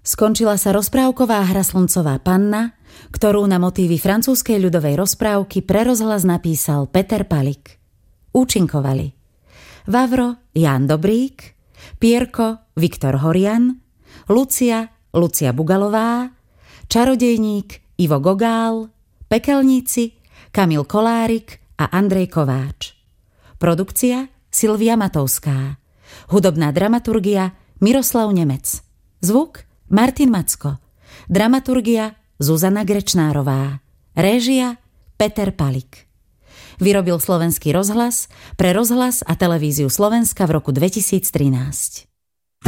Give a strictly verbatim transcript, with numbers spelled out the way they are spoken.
Skončila sa rozprávková hra Slncová panna, ktorú na motívy francúzskej ľudovej rozprávky pre rozhlas napísal Peter Palik. Účinkovali Vavro Ján Dobrík, Pierko Viktor Horian, Lucia Lucia Bugalová, čarodejník Ivo Gogál, pekelníci Kamil Kolárik a Andrej Kováč. Produkcia Silvia Matovská. Hudobná dramaturgia Miroslav Nemec. Zvuk Martin Macko. Dramaturgia Zuzana Grečnárová. Réžia Peter Palik. Vyrobil Slovenský rozhlas pre rozhlas a televíziu Slovenska v roku dvetisíctrinásť.